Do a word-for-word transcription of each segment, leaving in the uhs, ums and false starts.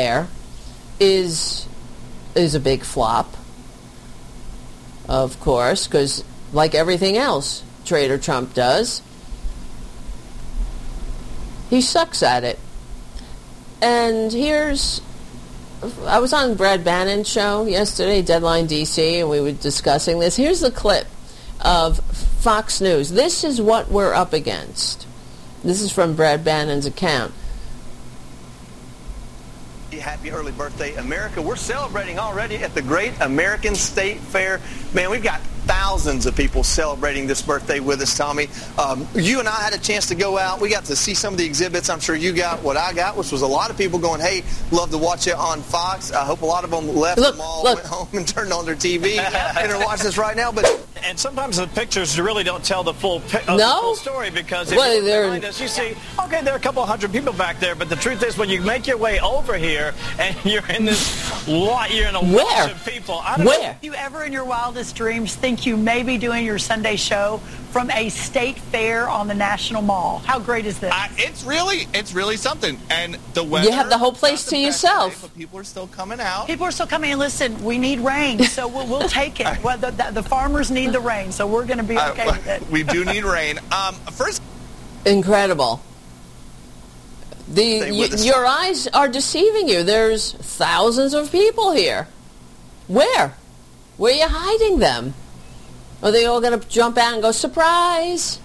welfare is is a big flop, of course, because like everything else Trader Trump does, he sucks at it. And here's, I was on Brad Bannon's show yesterday, Deadline D C, and we were discussing this. Here's the clip of Fox News. This is what we're up against. This is from Brad Bannon's account. Happy early birthday, America. We're celebrating already at the Great American State Fair. Man, we've got thousands of people celebrating this birthday with us, Tommy. Um, you and I had a chance to go out. We got to see some of the exhibits. I'm sure you got what I got, which was a lot of people going, hey, love to watch it on Fox. I hope a lot of them left look, the mall, look. went home and turned on their T V and are watching this right now. But and sometimes the pictures really don't tell the full, pi- uh, No? the full story, because if Well, you look they're- behind us, you see, okay, there are a couple hundred people back there, but the truth is, when you make your way over here and you're in this lot, you're in a Where? wash of people. I don't Where? know. Do you ever in your wildest dreams think you may be doing your Sunday show from a state fair on the National Mall? How great is this? I, it's really, it's really something. And the weather, You have the whole place not the to best yourself. today, but people are still coming out. People are still coming in. Listen, we need rain, so we'll, we'll take it. Well, the, the, the farmers need the rain, so we're going to be okay Uh, with it. we do need rain. Um, first, Incredible. The Stay y- with us. your eyes are deceiving you. There's thousands of people here. Where? Where are you hiding them? Are they all going to jump out and go, surprise?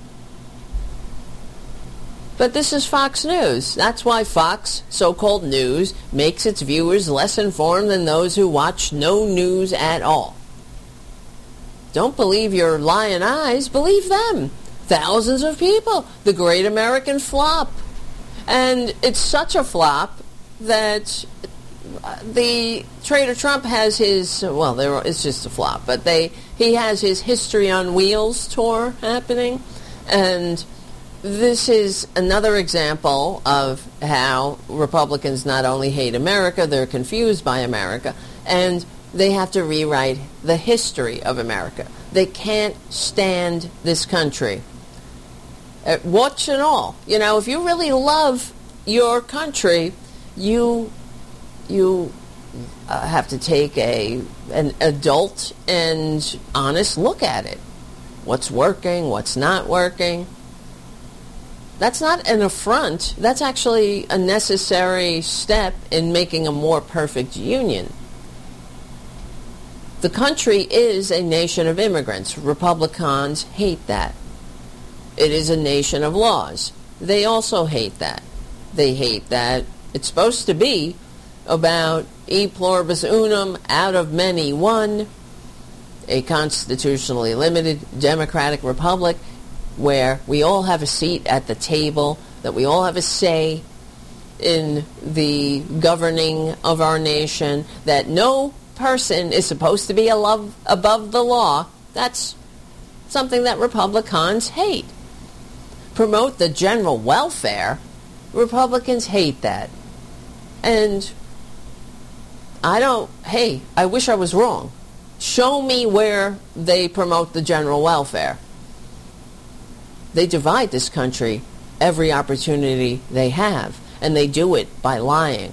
But this is Fox News. That's why Fox, so-called news, makes its viewers less informed than those who watch no news at all. Don't believe your lying eyes. Believe them. Thousands of people. The Great American Flop. And it's such a flop that the Trader Trump has his, well, there, it's just a flop, but they he has his History on Wheels tour happening. And this is another example of how Republicans not only hate America, they're confused by America, and they have to rewrite the history of America. They can't stand this country. Uh, watch and all. You know, if you really love your country, you you uh, have to take a an adult and honest look at it. What's working, what's not working. That's not an affront. That's actually a necessary step in making a more perfect union. The country is a nation of immigrants. Republicans hate that. It is a nation of laws. They also hate that. They hate that it's supposed to be about e pluribus unum, out of many one, a constitutionally limited democratic republic where we all have a seat at the table, that we all have a say in the governing of our nation, that no person is supposed to be above, above the law. That's something that Republicans hate. Promote the general welfare. Republicans hate that. And I don't, hey, I wish I was wrong. Show me where they promote the general welfare. They divide this country every opportunity they have, and they do it by lying.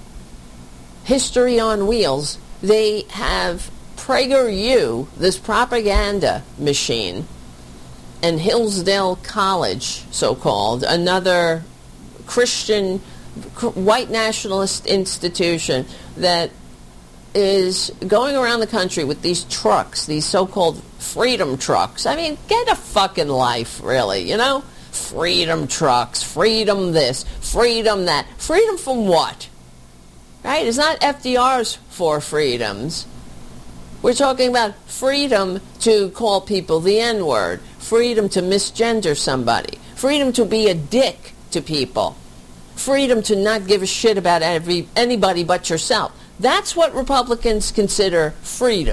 History on Wheels, they have PragerU, this propaganda machine, and Hillsdale College, so-called, another Christian, white nationalist institution that is going around the country with these trucks, these so-called freedom trucks. I mean, get a fucking life, really, you know? Freedom trucks, freedom this, freedom that. Freedom from what? Right? It's not F D R's four freedoms. We're talking about freedom to call people the N-word, freedom to misgender somebody, freedom to be a dick to people, freedom to not give a shit about every, anybody but yourself. That's what Republicans consider freedom.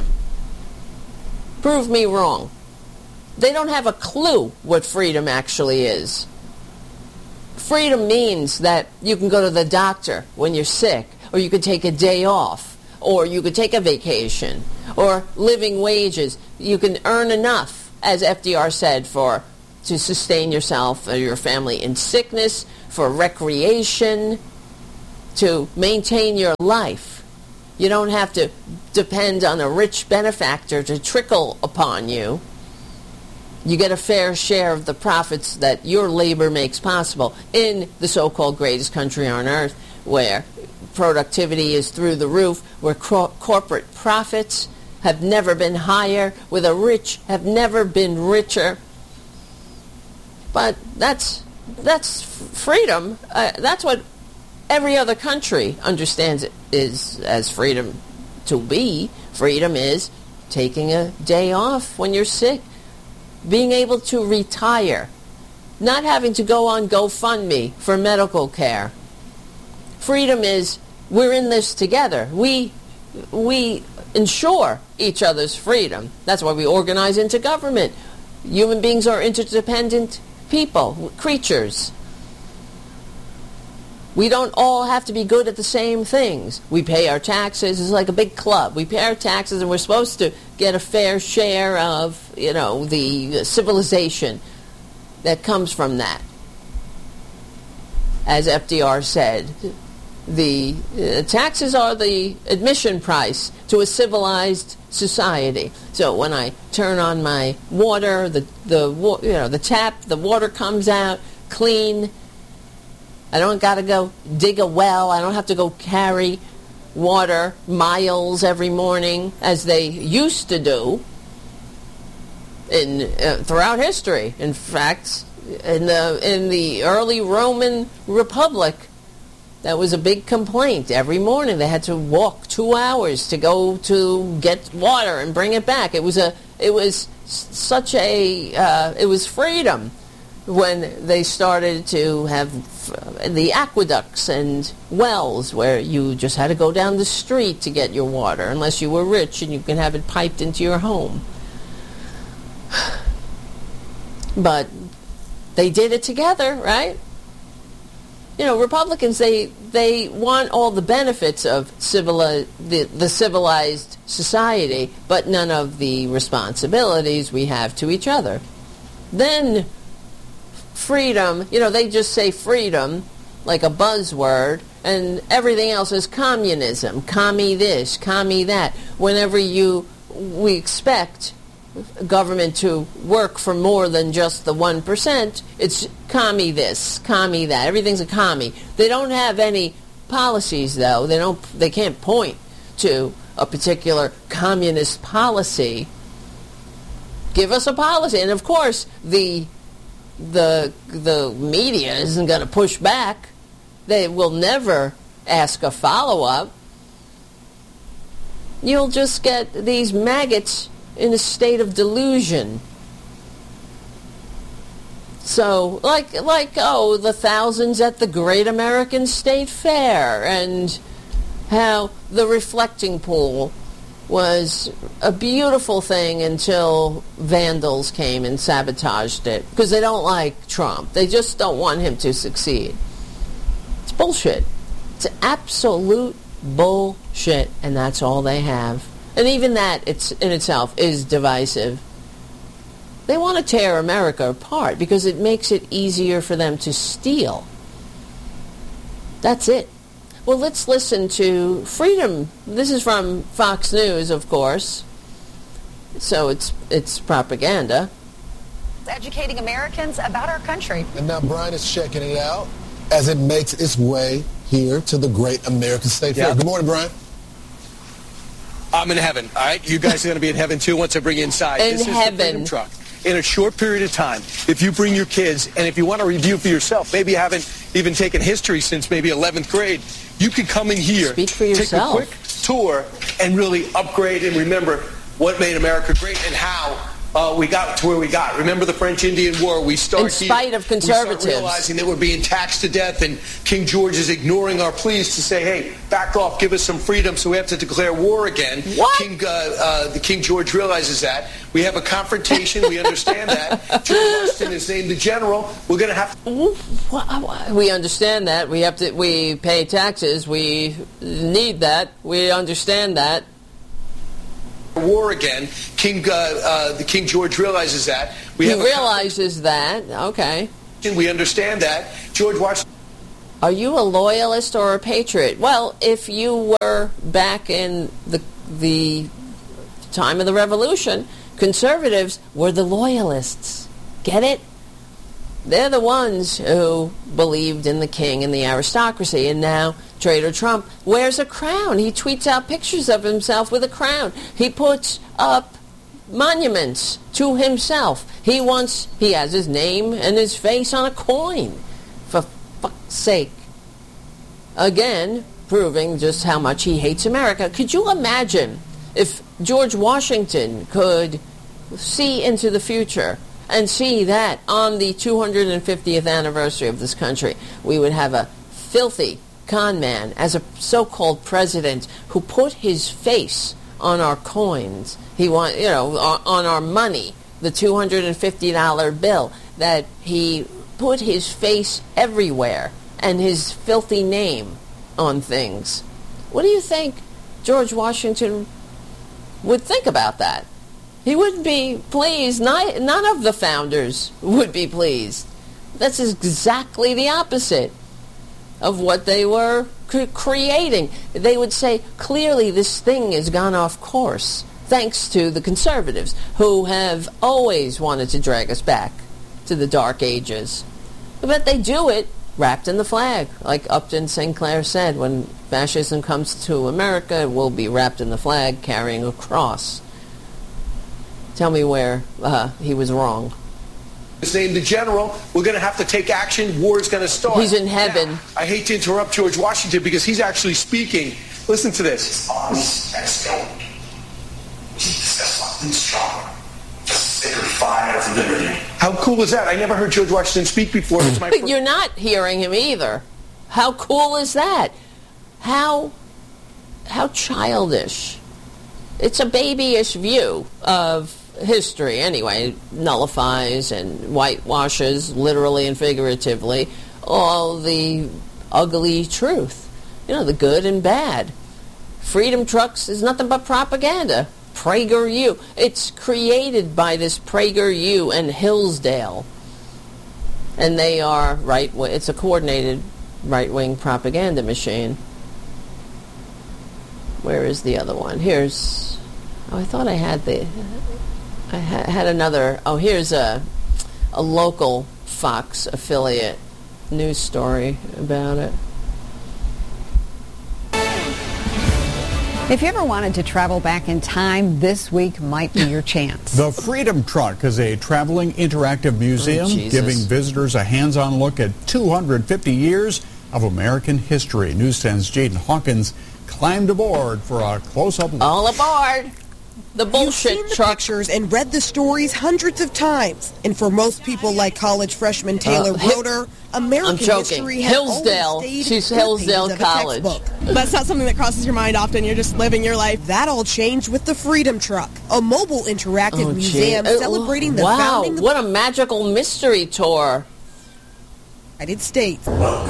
Prove me wrong. They don't have a clue what freedom actually is. Freedom means that you can go to the doctor when you're sick, or you could take a day off, or you could take a vacation, or living wages. You can earn enough, as F D R said, for to sustain yourself or your family in sickness, for recreation, to maintain your life. You don't have to depend on a rich benefactor to trickle upon you. You get a fair share of the profits that your labor makes possible in the so-called greatest country on earth, where productivity is through the roof, where cor- corporate profits have never been higher, where the rich have never been richer. But that's that's freedom. Uh, that's what every other country understands it is as freedom to be. Freedom is taking a day off when you're sick, being able to retire, not having to go on GoFundMe for medical care. Freedom is we're in this together. We we ensure each other's freedom. That's why we organize into government. Human beings are interdependent people, creatures. We don't all have to be good at the same things. We pay our taxes. It's like a big club. We pay our taxes, and we're supposed to get a fair share of, you know, the civilization that comes from that. As F D R said, the uh, taxes are the admission price to a civilized society. So when I turn on my water, the the you know the tap, the water comes out clean. I don't got to go dig a well. I don't have to go carry water miles every morning as they used to do in uh, throughout history. In fact, in the in the early Roman Republic, that was a big complaint. Every morning they had to walk two hours to go to get water and bring it back. It was a it was such a uh, it was freedom when they started to have the aqueducts and wells where you just had to go down the street to get your water, unless you were rich and you can have it piped into your home. But they did it together, right? You know, Republicans, they they want all the benefits of civili- the, the civilized society, but none of the responsibilities we have to each other. Then freedom, you know, they just say freedom like a buzzword, and everything else is communism. Commie this, commie that. Whenever you, we expect government to work for more than just the one percent, it's commie this, commie that. Everything's a commie. They don't have any policies, though. They don't. They can't point to a particular communist policy. Give us a policy. And of course, the the the media isn't going to push back. They will never ask a follow-up. You'll just get these maggots in a state of delusion. So, like, like, oh, the thousands at the Great American State Fair, and how the reflecting pool was a beautiful thing until vandals came and sabotaged it, because they don't like Trump. They just don't want him to succeed. It's bullshit. It's absolute bullshit, and that's all they have. And even that, it's in itself, is divisive. They want to tear America apart because it makes it easier for them to steal. That's it. Well, let's listen to Freedom. This is from Fox News, of course. So it's it's propaganda. Educating Americans about our country. And now Brian is checking it out as it makes its way here to the Great American State Fair. Yeah. Good morning, Brian. I'm in heaven, all right? You guys are going to be in heaven, too, once I bring you inside. In this heaven. is the Freedom Truck. In a short period of time, if you bring your kids, and if you want to review for yourself, maybe you haven't even taken history since maybe eleventh grade, you can come in here, Speak for yourself. take a quick tour, and really upgrade and remember what made America great and how uh, we got to where we got. Remember the French-Indian War? We start In spite here, of conservatives. We start realizing that we're being taxed to death, and King George is ignoring our pleas to say, hey, back off, give us some freedom, so we have to declare war again. What? King, uh, uh, the King George realizes that. We have a confrontation. We understand that. George Washington is named the general. We're going to have to... We understand that. We have to. We pay taxes. We need that. We understand that. war again. King, uh, uh, the King George realizes that. We he have realizes that. Okay. We understand that. George Washington. Are you a loyalist or a patriot? Well, if you were back in the the time of the Revolution, conservatives were the loyalists. Get it? They're the ones who believed in the king and the aristocracy, and now Trader Trump wears a crown. He tweets out pictures of himself with a crown. He puts up monuments to himself. He wants, he has his name and his face on a coin. For fuck's sake. Again, proving just how much he hates America. Could you imagine if George Washington could see into the future and see that on the two hundred fiftieth anniversary of this country, we would have a filthy con man as a so-called president who put his face on our coins. He want, you know, on our money, the two hundred fifty dollar bill, that he put his face everywhere and his filthy name on things. What do you think George Washington would think about that? He wouldn't be pleased. None of the founders would be pleased. That's exactly the opposite of what they were creating. They would say, clearly this thing has gone off course, thanks to the conservatives, who have always wanted to drag us back to the Dark Ages. But they do it wrapped in the flag. Like Upton Sinclair said, when fascism comes to America, it will be wrapped in the flag, carrying a cross. Tell me where uh, he was wrong. His name, the general. We're going to have to take action. War is going to start. He's in heaven. Now, I hate to interrupt George Washington because he's actually speaking. Listen to this. Arms and stone. Keep this locked strong. The sacred fire of liberty. How cool is that? I never heard George Washington speak before. It's my But you're not hearing him either. How cool is that? How, how childish. It's a babyish view of history anyway. It nullifies and whitewashes, literally and figuratively, all the ugly truth. You know, the good and bad. Freedom Trucks is nothing but propaganda. PragerU. It's created by this PragerU and Hillsdale. And they are right, it's a coordinated right-wing propaganda machine. Where is the other one? Here's, oh, I thought I had the, I ha- had another, oh, here's a, a local Fox affiliate news story about it. If you ever wanted to travel back in time, this week might be your chance. The Freedom Truck is a traveling interactive museum oh, giving visitors a hands-on look at two hundred fifty years of American history. News ten's Jaden Hawkins climbed aboard for a close-up look. All aboard! The bullshit You've seen the truck. pictures and read the stories hundreds of times. And for most people like college freshman Taylor Uh, Roeder, American history has Hillsdale. always stayed She's in the Hillsdale pages of a College. textbook. That's not something that crosses your mind often. You're just living your life. That all changed with the Freedom Truck, a mobile interactive Oh, museum gee. celebrating the wow, founding of the what a magical mystery tour. United States. Welcome.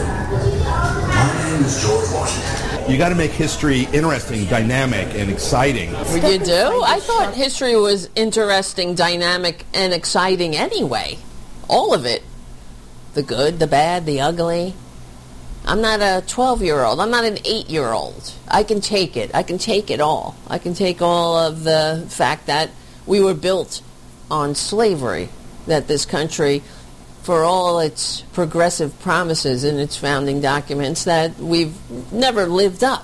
My name is George Washington. You got to make history interesting, dynamic, and exciting. You do? I thought history was interesting, dynamic, and exciting anyway. All of it. The good, the bad, the ugly. I'm not a twelve-year-old. I'm not an eight-year-old. I can take it. I can take it all. I can take all of the fact that we were built on slavery, that this country, for all its progressive promises in its founding documents, that we've never lived up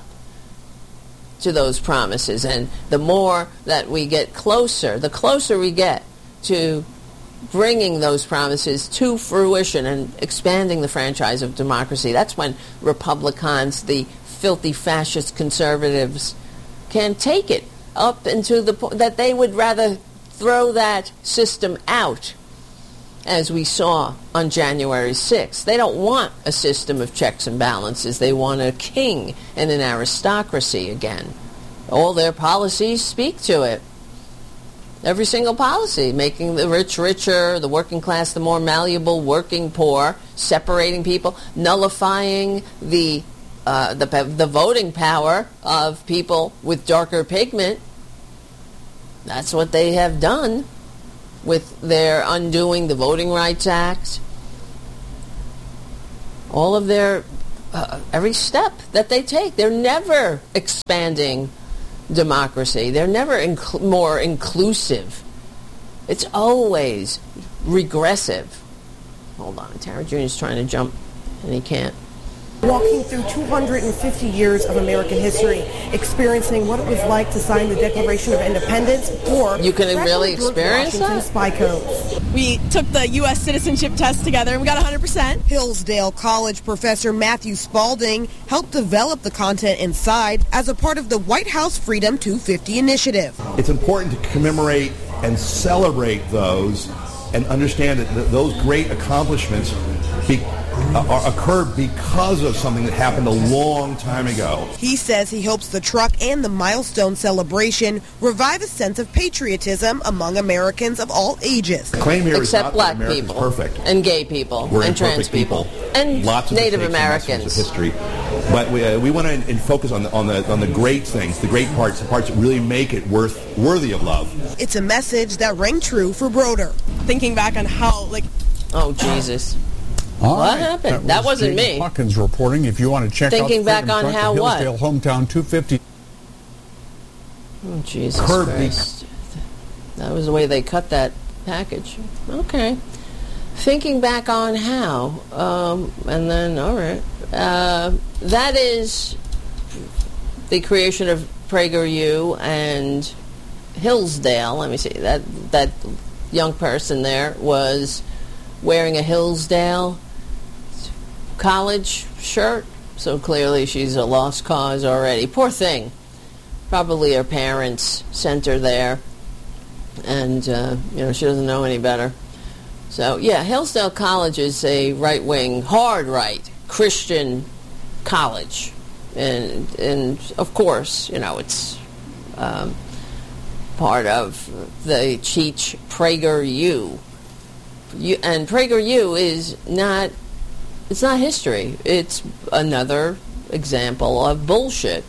to those promises. And the more that we get closer, the closer we get to bringing those promises to fruition and expanding the franchise of democracy, that's when Republicans, the filthy fascist conservatives, can take it up into the point that they would rather throw that system out, as we saw on January sixth. They don't want a system of checks and balances. They want a king and an aristocracy again. All their policies speak to it. Every single policy, making the rich richer, the working class the more malleable, working poor, separating people, nullifying the uh, the, the voting power of people with darker pigment. That's what they have done with their undoing the Voting Rights Act. All of their uh, every step that they take. They're never expanding democracy. They're never inc- more inclusive. It's always regressive. Hold on, Tara Junior's trying to jump, and he can't. Walking through two hundred fifty years of American history, experiencing what it was like to sign the Declaration of Independence, or you can really experience that? Spy codes. We took the U S citizenship test together and we got one hundred percent. Hillsdale College professor Matthew Spalding helped develop the content inside as a part of the White House Freedom two fifty initiative. It's important to commemorate and celebrate those and understand that th- those great accomplishments be, uh, are, occurred because of something that happened a long time ago. He says he hopes the truck and the milestone celebration revive a sense of patriotism among Americans of all ages. The claim here Except is not black that America's people, perfect. and gay people, We're and trans people, people, and lots of Native mistakes and Americans. Of history, but we uh, we want to and focus on the on the on the great things, the great parts, the parts that really make it worth worthy of love. It's a message that rang true for Broder. Thinking back on how, like, oh Jesus. All what right. happened? That, that was wasn't Jane me. Hawkins reporting. If you want to check Thinking out back Freedom on Truck, how the what? Hillsdale Hometown two fifty. Oh, Jesus Curb Christ. That was the way they cut that package. Okay. Thinking back on how, um, and then, all right. Uh, that is the creation of PragerU and Hillsdale. Let me see. That, that young person there was wearing a Hillsdale college shirt, so clearly she's a lost cause already. Poor thing. Probably her parents sent her there, and uh, you know, she doesn't know any better. So yeah, Hillsdale College is a right-wing, hard right Christian college, and and of course, you know, it's um, part of the Cheech PragerU. You, and PragerU is not, it's not history. It's another example of bullshit.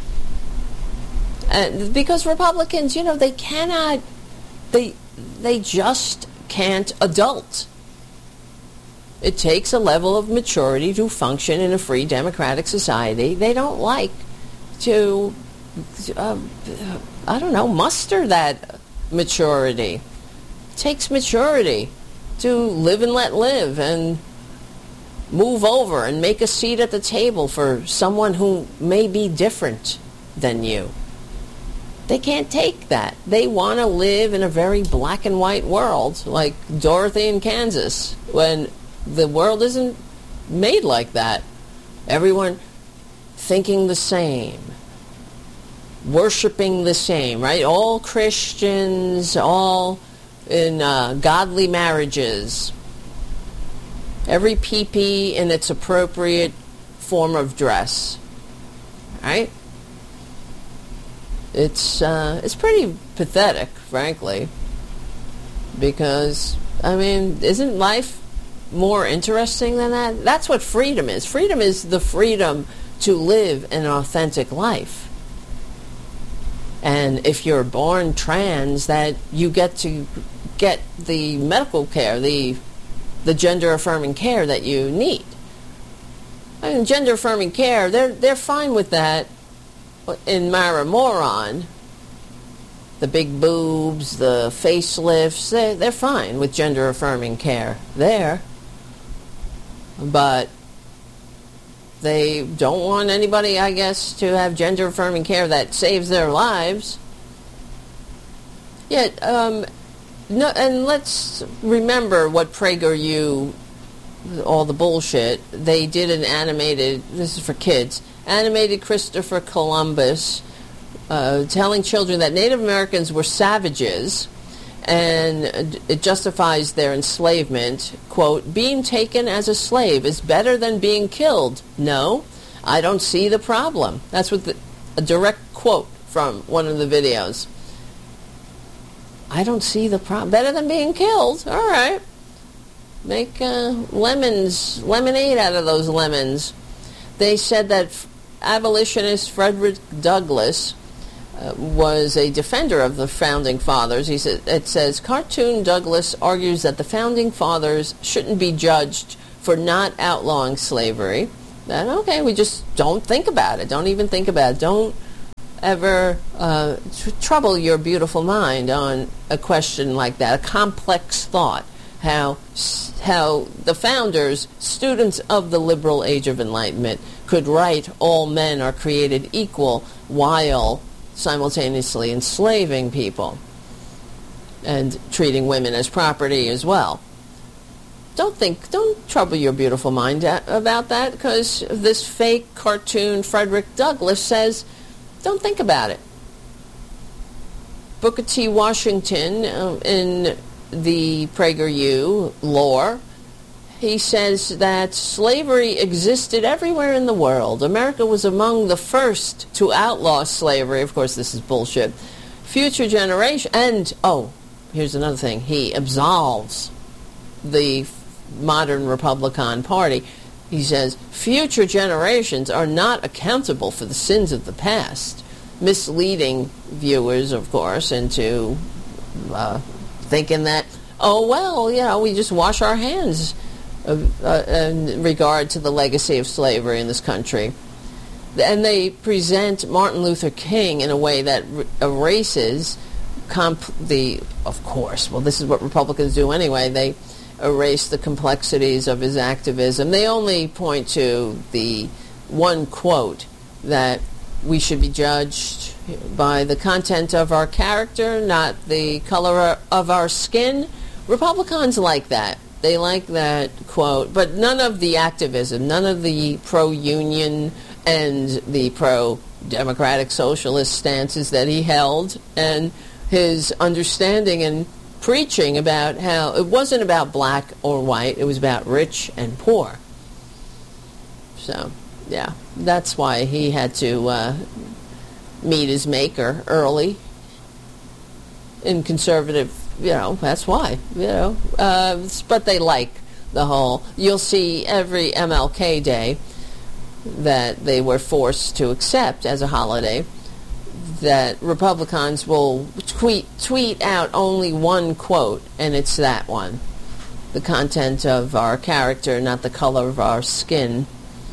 And because Republicans, you know, they cannot, they they just can't adult. It takes a level of maturity to function in a free democratic society. They don't like to, uh, I don't know, muster that maturity. It takes maturity to live and let live and move over and make a seat at the table for someone who may be different than you. They can't take that. They want to live in a very black and white world, like Dorothy in Kansas, when the world isn't made like that. Everyone thinking the same, worshiping the same, right? All Christians, all in uh, godly marriages. Every pee-pee in its appropriate form of dress, right? It's uh, it's pretty pathetic, frankly, because, I mean, isn't life more interesting than that? That's what freedom is. Freedom is the freedom to live an authentic life. And if you're born trans, that you get to get the medical care, the the gender-affirming care that you need. I mean, gender-affirming care, they're they're fine with that in Maramoron. The big boobs, the facelifts, they, they're fine with gender-affirming care there. But they don't want anybody, I guess, to have gender-affirming care that saves their lives. Yet, um, no, and let's remember what PragerU, all the bullshit, they did an animated, this is for kids, animated Christopher Columbus uh, telling children that Native Americans were savages, and it justifies their enslavement. Quote, being taken as a slave is better than being killed. No, I don't see the problem. That's what the, a direct quote from one of the videos. I don't see the problem. Better than being killed. All right. Make uh, lemons, lemonade out of those lemons. They said that abolitionist Frederick Douglass uh, was a defender of the Founding Fathers. He said, it says, Cartoon Douglass argues that the Founding Fathers shouldn't be judged for not outlawing slavery. then okay, we just don't think about it. Don't even think about it. Don't ever uh, tr- trouble your beautiful mind on a question like that, a complex thought. How how the founders, students of the liberal age of enlightenment, could write all men are created equal while simultaneously enslaving people and treating women as property as well. Don't think, don't trouble your beautiful mind about that, because this fake cartoon Frederick Douglass says, don't think about it. Booker T. Washington, uh, in the PragerU lore, he says that slavery existed everywhere in the world. America was among the first to outlaw slavery. Of course, this is bullshit. Future generation, and, oh, here's another thing. He absolves the modern Republican Party. He says, future generations are not accountable for the sins of the past, misleading viewers, of course, into uh, thinking that, oh, well, you know, we just wash our hands uh, uh, in regard to the legacy of slavery in this country. And they present Martin Luther King in a way that r- erases comp- the, of course, well, this is what Republicans do anyway, they erase the complexities of his activism. They only point to the one quote that we should be judged by the content of our character, not the color of our skin. Republicans like that. They like that quote, but none of the activism, none of the pro-union and the pro-democratic socialist stances that he held, and his understanding and preaching about how it wasn't about black or white, it was about rich and poor. So, yeah, that's why he had to uh, meet his maker early in conservative, you know, that's why, you know. Uh, but they like the whole, you'll see every M L K Day that they were forced to accept as a holiday, that Republicans will tweet tweet out only one quote, and it's that one. The content of our character, not the color of our skin.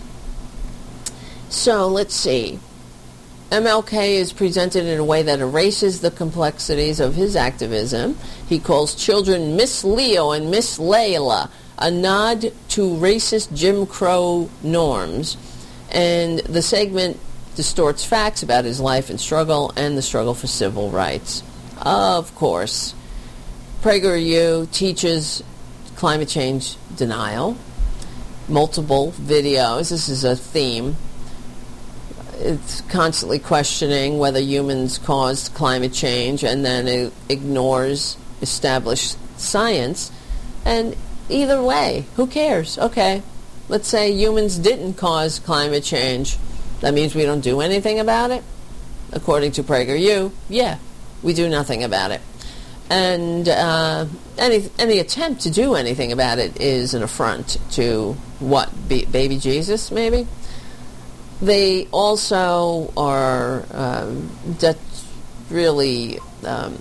So, let's see. M L K is presented in a way that erases the complexities of his activism. He calls children Miss Leo and Miss Layla, a nod to racist Jim Crow norms. And the segment distorts facts about his life and struggle and the struggle for civil rights. Of course, PragerU teaches climate change denial. Multiple videos. This is a theme. It's constantly questioning whether humans caused climate change, and then it ignores established science. And either way, who cares? Okay, let's say humans didn't cause climate change. That means we don't do anything about it? According to PragerU, yeah, we do nothing about it. And uh, any any attempt to do anything about it is an affront to, what, be, baby Jesus, maybe? They also are um, de- really um,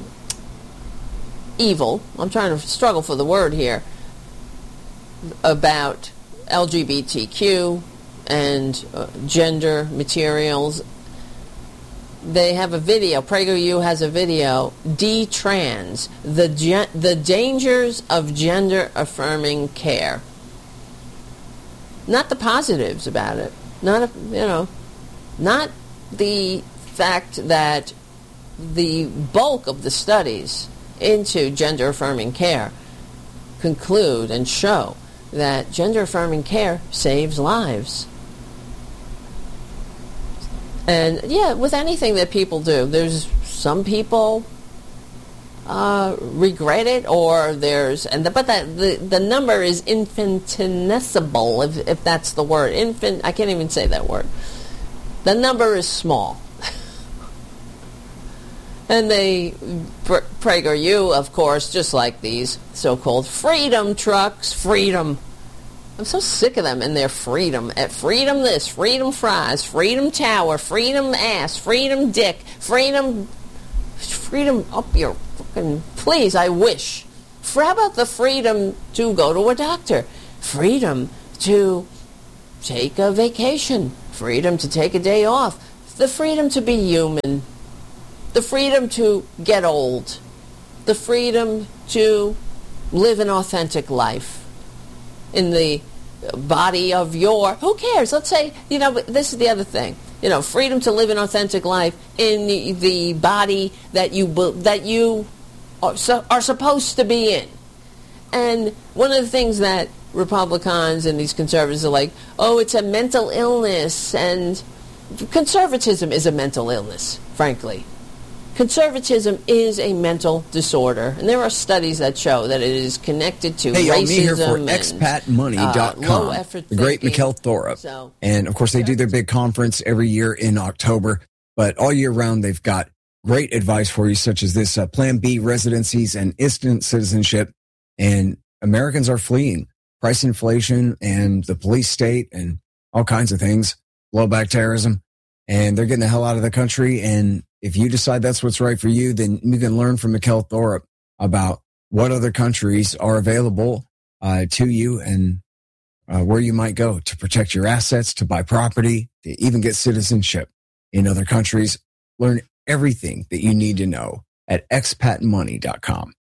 evil. I'm trying to struggle for the word here. About L G B T Q and uh, gender materials. They have a video. PragerU has a video. D-Trans, the gen- the dangers of gender-affirming care. Not the positives about it. Not, a, you know, not the fact that the bulk of the studies into gender-affirming care conclude and show that gender-affirming care saves lives. And, yeah, with anything that people do, there's some people uh, regret it, or there's, and the, but that the, the number is infinitesimal, if, if that's the word. Infin, I can't even say that word. The number is small. And they, PragerU, of course, just like these so-called freedom trucks, freedom. I'm so sick of them and their freedom. At freedom this, freedom fries, freedom tower, freedom ass, freedom dick, freedom, freedom up your fucking, please, I wish. For how about the freedom to go to a doctor? Freedom to take a vacation, freedom to take a day off, the freedom to be human, the freedom to get old, the freedom to live an authentic life in the body of your, who cares? Let's say, you know, this is the other thing. You know, freedom to live an authentic life in the, the body that you that you are, are supposed to be in. And one of the things that Republicans and these conservatives are like, oh, it's a mental illness, and conservatism is a mental illness, frankly. Conservatism is a mental disorder, and there are studies that show that it is connected to hey, racism. Hey, me here for and expat money dot com, uh, low effort the great thinking. Mikkel Thorup. So, and, of course, they do their big conference every year in October, but all year round they've got great advice for you, such as this uh, Plan B residencies and instant citizenship, and Americans are fleeing price inflation and the police state and all kinds of things, blowback terrorism, and they're getting the hell out of the country. And if you decide that's what's right for you, then you can learn from Mikkel Thorup about what other countries are available uh, to you and uh, where you might go to protect your assets, to buy property, to even get citizenship in other countries. Learn everything that you need to know at expat money dot com.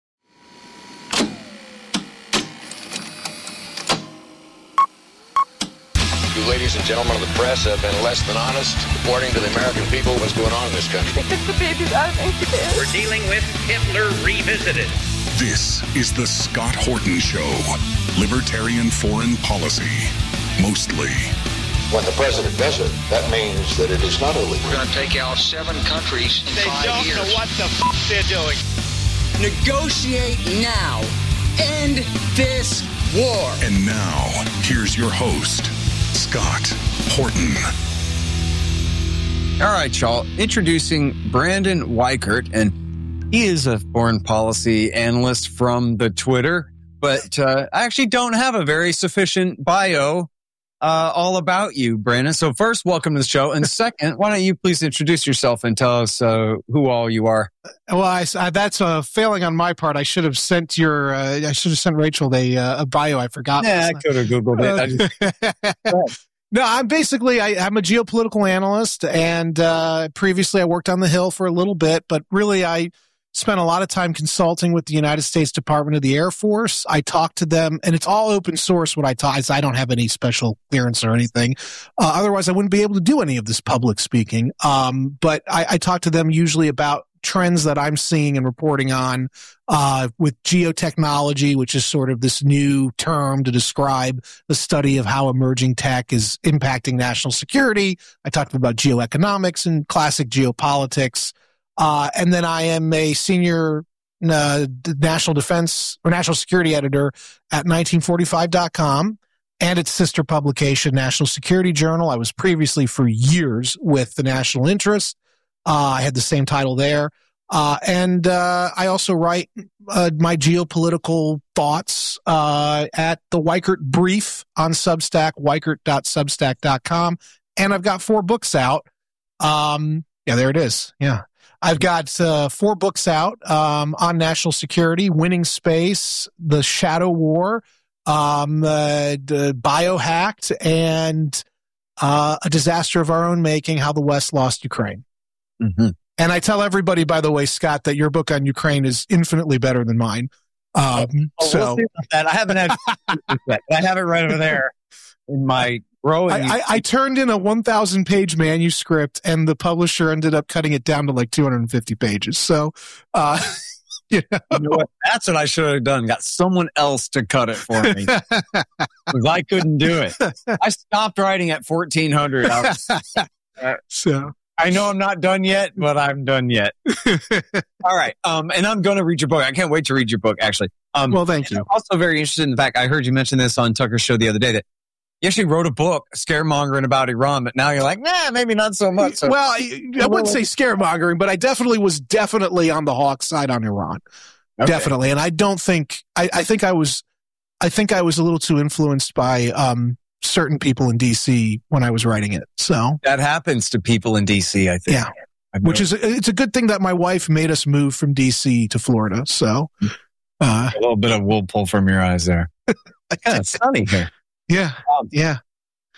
You ladies and gentlemen of the press have been less than honest reporting to the American people what's going on in this country. The baby's out of incubator. We're dealing with Hitler Revisited. This is the Scott Horton Show. Libertarian foreign policy. Mostly. When the president does it, that means that it is not illegal. We're going to take out seven countries in They five don't years. know what the f*** they're doing. Negotiate now. End this war. And now, here's your host, Scott Horton. All right, y'all. Introducing Brandon Weichert, and he is a foreign policy analyst from the Twitter, but uh, I actually don't have a very sufficient bio uh, all about you, Brandon. So first, welcome to the show. And second, why don't you please introduce yourself and tell us uh, who all you are? Well, I, I, that's a failing on my part. I should have sent your, uh, I should have sent Rachel a, uh, a bio. I forgot. Yeah, I could have Googled it. I just... No, I'm basically, I, I'm a geopolitical analyst, and uh, previously I worked on the Hill for a little bit, but really I spent a lot of time consulting with the United States Department of the Air Force. I talked to them, and it's all open source what I talk. I don't have any special clearance or anything. Uh, otherwise, I wouldn't be able to do any of this public speaking. Um, but I, I talk to them usually about trends that I'm seeing and reporting on uh, with geotechnology, which is sort of this new term to describe the study of how emerging tech is impacting national security. I talked about geoeconomics and classic geopolitics. Uh, and then I am a senior uh, national defense or national security editor at nineteen forty-five dot com and its sister publication, National Security Journal. I was previously for years with the National Interest. Uh, I had the same title there. Uh, and uh, I also write uh, my geopolitical thoughts uh, at the Weichert Brief on Substack, weichert dot substack dot com. And I've got four books out. Um, yeah, there it is. Yeah. I've got uh, four books out um, on national security: Winning Space, The Shadow War, um, uh, Biohacked, and uh, A Disaster of Our Own Making: How the West Lost Ukraine. Mm-hmm. And I tell everybody, by the way, Scott, that your book on Ukraine is infinitely better than mine. Um, oh, so we'll see about that. I haven't had that. I have it right over there in my row. I, I, I turned in a one thousand page manuscript, and the publisher ended up cutting it down to like two hundred fifty pages. So, uh, you know, you know what? That's what I should have done. Got someone else to cut it for me because I couldn't do it. I stopped writing at fourteen hundred. I was, uh, so. I know I'm not done yet, but I'm done yet. All right. Um, and I'm going to read your book. I can't wait to read your book, actually. Um, well, thank you. I'm also very interested in the fact, I heard you mention this on Tucker's show the other day, that you actually wrote a book scaremongering about Iran, but now you're like, nah, maybe not so much. So, well, I, I wouldn't say scaremongering, but I definitely was definitely on the hawk side on Iran. Okay. Definitely. And I don't think, I, I think I was, I think I was a little too influenced by, um, certain people in D C when I was writing it. So that happens to people in D C, I think. Yeah. Which is, it's a good thing that my wife made us move from D C to Florida. So, uh, a little bit of wool pull from your eyes there. Yeah. It's sunny here. Yeah. Um, yeah.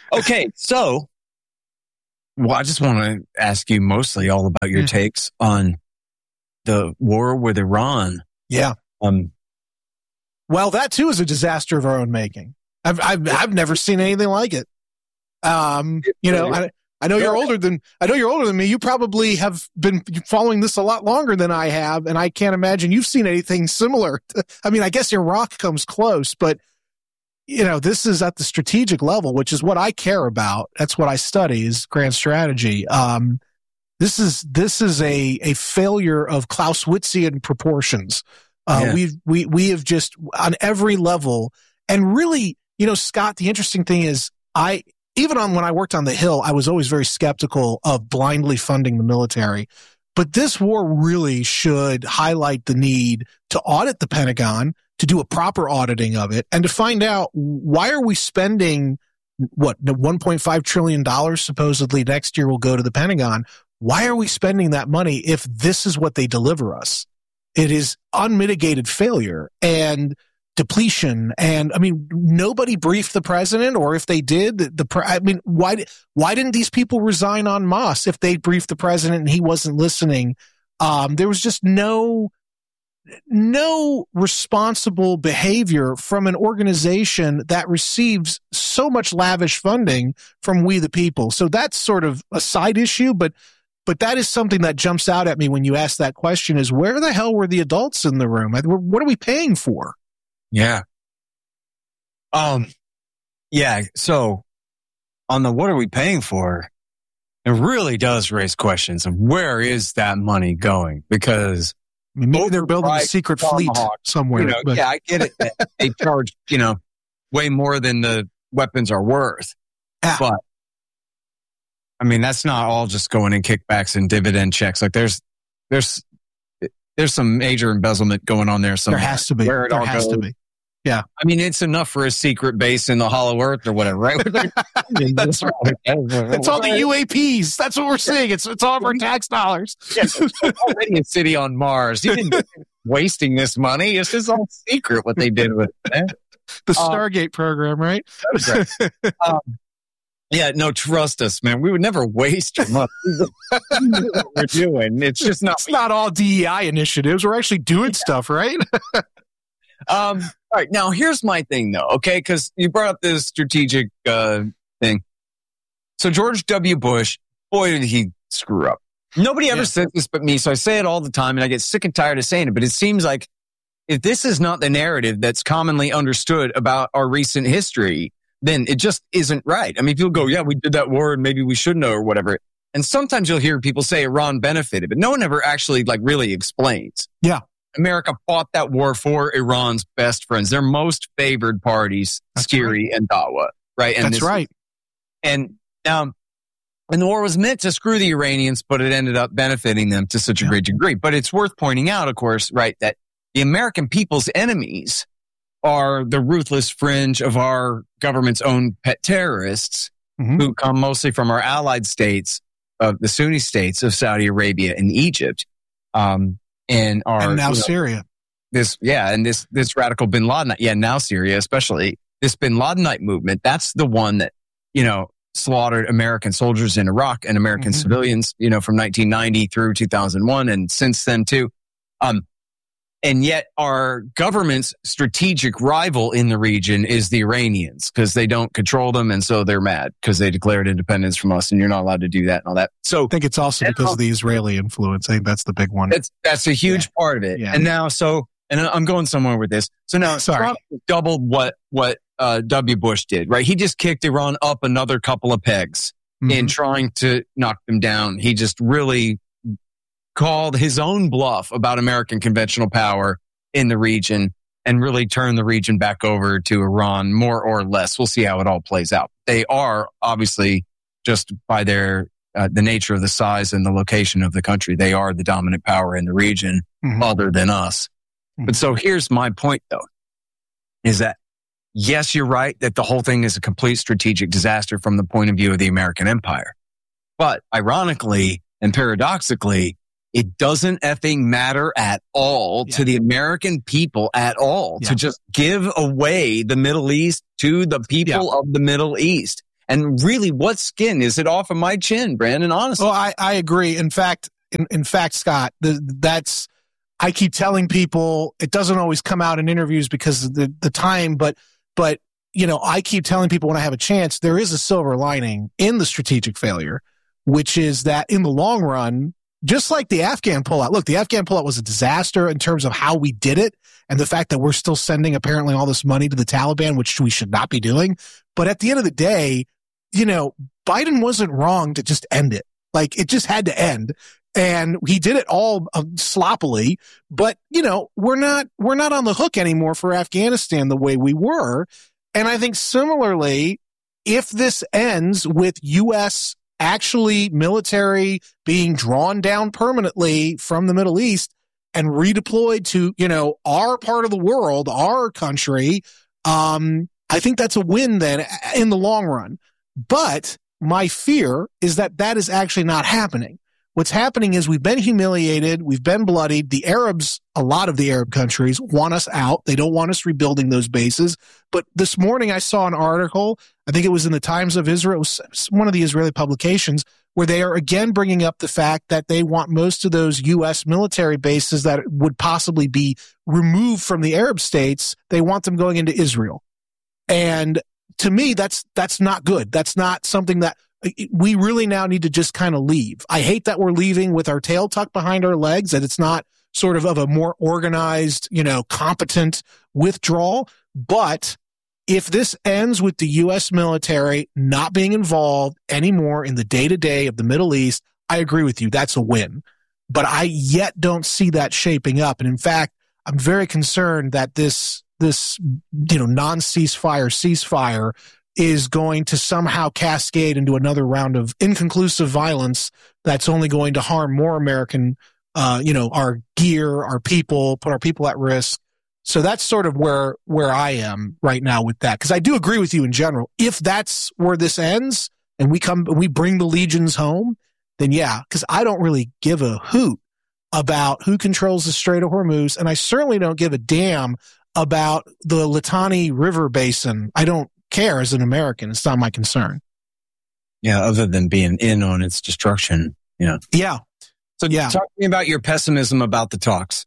Okay, so, well, I just want to ask you mostly all about your mm. takes on the war with Iran. Yeah. Um. Well, that too is a disaster of our own making. I've I've I've never seen anything like it. Um, you know, I I know you're older than I know you're older than me. You probably have been following this a lot longer than I have, and I can't imagine you've seen anything similar. I mean, I guess Iraq comes close, but you know, this is at the strategic level, which is what I care about. That's what I study is grand strategy. Um, this is this is a a failure of Clausewitzian proportions. Uh, yeah. we we we have just on every level, and really, you know, Scott. The interesting thing is, I even on when I worked on the Hill, I was always very skeptical of blindly funding the military. But this war really should highlight the need to audit the Pentagon, to do a proper auditing of it, and to find out why are we spending what one point five trillion dollars supposedly next year will go to the Pentagon. Why are we spending that money if this is what they deliver us? It is unmitigated failure and depletion. And I mean, nobody briefed the president, or if they did, the, the I mean, why why didn't these people resign en masse if they briefed the president and he wasn't listening? Um, there was just no no responsible behavior from an organization that receives so much lavish funding from we the people. So that's sort of a side issue, but But that is something that jumps out at me when you ask that question is, where the hell were the adults in the room? What are we paying for? Yeah. Um, yeah. So on the, what are we paying for? It really does raise questions of where is that money going? Because I mean, maybe they're building a secret fleet somewhere. You know, but. Yeah, I get it. They charge, you know, way more than the weapons are worth. Ah. But I mean, that's not all just going in kickbacks and dividend checks. Like there's, there's, there's some major embezzlement going on there. There has to be. Where it there all has goes. to be. Yeah. I mean, it's enough for a secret base in the hollow earth or whatever, right? That's right. It's all the U A Ps. That's what we're seeing. It's it's all of our tax dollars. Yeah, there's already a city on Mars. You didn't wasting this money. It's just all secret what they did with it. Man. The Stargate um, program, right? That's right. Um, Yeah, no, trust us, man. We would never waste your money. What we're doing. It's just not. It's not all D E I initiatives. We're actually doing yeah. stuff, right? um. All right. Now, here's my thing, though. Okay, because you brought up this strategic uh, thing. So George W. Bush, boy, did he screw up. Nobody ever yeah. says this but me, so I say it all the time, and I get sick and tired of saying it. But it seems like if this is not the narrative that's commonly understood about our recent history, then it just isn't right. I mean, people go, yeah, we did that war and maybe we shouldn't have or whatever. And sometimes you'll hear people say Iran benefited, but no one ever actually like really explains. Yeah. America fought that war for Iran's best friends, their most favored parties, Skiri right. and Dawa, right? And That's this, right. And um, and the war was meant to screw the Iranians, but it ended up benefiting them to such a yeah. great degree. But it's worth pointing out, of course, right, that the American people's enemies are the ruthless fringe of our government's own pet terrorists mm-hmm. who come mostly from our allied states, of uh, the Sunni states of Saudi Arabia and Egypt, um, and are and now you know, Syria. This, yeah, and this this radical Bin Laden, yeah, now Syria, especially this Bin Ladenite movement. That's the one that you know slaughtered American soldiers in Iraq and American mm-hmm. civilians, you know, from nineteen ninety through two thousand one, and since then too. Um, And yet our government's strategic rival in the region is the Iranians because they don't control them. And so they're mad because they declared independence from us and you're not allowed to do that and all that. So I think it's also because of the Israeli influence. I think that's the big one. That's, that's a huge yeah. part of it. Yeah. And now, so, and I'm going somewhere with this. So now Sorry. Trump doubled what, what, uh, W. Bush did, right? He just kicked Iran up another couple of pegs mm-hmm. in trying to knock them down. He just really called his own bluff about American conventional power in the region and really turned the region back over to Iran, more or less. We'll see how it all plays out. They are obviously, just by their uh, the nature of the size and the location of the country, they are the dominant power in the region, mm-hmm. other than us. Mm-hmm. But so here's my point, though, is that yes, you're right that the whole thing is a complete strategic disaster from the point of view of the American empire. But ironically and paradoxically, it doesn't effing matter at all yeah. to the American people at all yeah. to just give away the Middle East to the people yeah. of the Middle East. And really, what skin is it off of my chin, Brandon? Honestly. Well, I, I agree. In fact, in, in fact, Scott, the, that's, I keep telling people it doesn't always come out in interviews because of the, the time, but, but, you know, I keep telling people when I have a chance, there is a silver lining in the strategic failure, which is that in the long run, just like the Afghan pullout, look, the Afghan pullout was a disaster in terms of how we did it and the fact that we're still sending apparently all this money to the Taliban, which we should not be doing. But at the end of the day, you know, Biden wasn't wrong to just end it. Like, it just had to end. And he did it all uh, sloppily, but you know, we're not, we're not on the hook anymore for Afghanistan the way we were. And I think similarly, if this ends with U S actually military being drawn down permanently from the Middle East and redeployed to, you know, our part of the world, our country, um, I think that's a win then in the long run. But my fear is that that is actually not happening. What's happening is we've been humiliated. We've been bloodied. The Arabs, a lot of the Arab countries, want us out. They don't want us rebuilding those bases. But this morning I saw an article, I think it was in the Times of Israel, it was one of the Israeli publications, where they are again bringing up the fact that they want most of those U S military bases that would possibly be removed from the Arab states, they want them going into Israel. And to me, that's that's not good. That's not something that we really now need to just kind of leave. I hate that we're leaving with our tail tucked behind our legs, that it's not sort of of a more organized, you know, competent withdrawal. But if this ends with the U S military not being involved anymore in the day-to-day of the Middle East, I agree with you. That's a win. But I yet don't see that shaping up. And in fact, I'm very concerned that this, this, you know, non-ceasefire ceasefire is going to somehow cascade into another round of inconclusive violence that's only going to harm more American, uh, you know, our gear, our people, put our people at risk. So that's sort of where, where I am right now with that. Because I do agree with you in general. If that's where this ends and we come, we bring the legions home, then yeah, because I don't really give a hoot about who controls the Strait of Hormuz. And I certainly don't give a damn about the Litani River Basin. I don't care as an American. It's not my concern. Yeah, other than being in on its destruction. Yeah. Yeah. So yeah. Talk to me about your pessimism about the talks.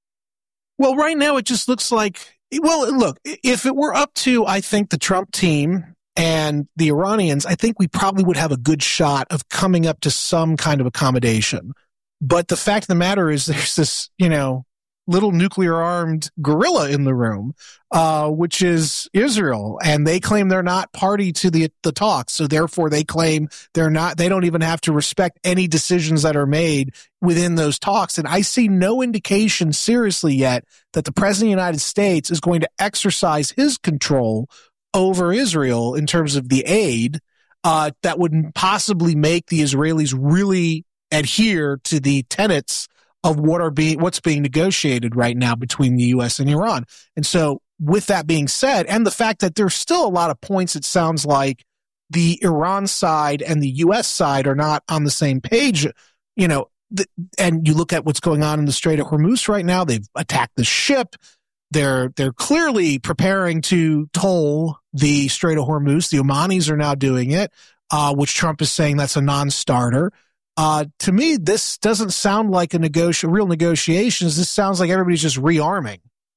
Well, right now it just looks like, well, look, if it were up to, I think, the Trump team and the Iranians, I think we probably would have a good shot of coming up to some kind of accommodation. But the fact of the matter is there's this, you know, little nuclear armed gorilla in the room, uh, which is Israel. And they claim they're not party to the, the talks. So therefore they claim they're not, they don't even have to respect any decisions that are made within those talks. And I see no indication seriously yet that the president of the United States is going to exercise his control over Israel in terms of the aid, uh, that would possibly make the Israelis really adhere to the tenets of what are being, what's being negotiated right now between the U S and Iran. And so with that being said, and the fact that there's still a lot of points, it sounds like the Iran side and the U S side are not on the same page, you know, th- and you look at what's going on in the Strait of Hormuz right now, they've attacked the ship. They're, they're clearly preparing to toll the Strait of Hormuz. The Omanis are now doing it, uh, which Trump is saying that's a non-starter. Uh, to me, this doesn't sound like a negoti- real negotiations. This sounds like everybody's just rearming.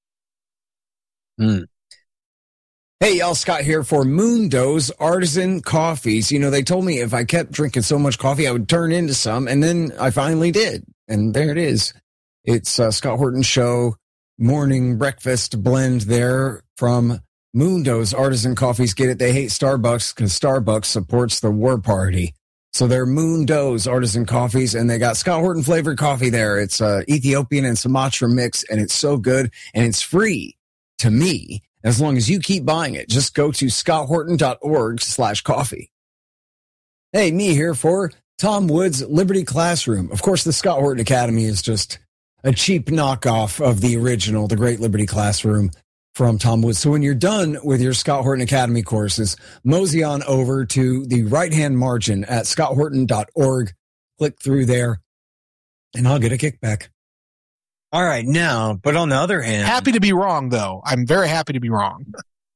Hmm. Hey, y'all, Scott here for Mundo's Artisan Coffees. You know, they told me if I kept drinking so much coffee, I would turn into some, and then I finally did. And there it is. It's uh, Scott Horton Show morning breakfast blend there from Mundo's Artisan Coffees. Get it? They hate Starbucks because Starbucks supports the war party. So they're Mundo's Artisan Coffees, and they got Scott Horton flavored coffee there. It's uh, Ethiopian and Sumatra mix, and it's so good, and it's free to me as long as you keep buying it. Just go to scotthorton.org slash coffee. Hey, me here for Tom Woods Liberty Classroom. Of course, the Scott Horton Academy is just a cheap knockoff of the original, the Great Liberty Classroom from Tom Woods. So when you're done with your Scott Horton Academy courses, mosey on over to the right-hand margin at scott horton dot org. Click through there, and I'll get a kickback. All right, now, but on the other hand... Happy to be wrong, though. I'm very happy to be wrong.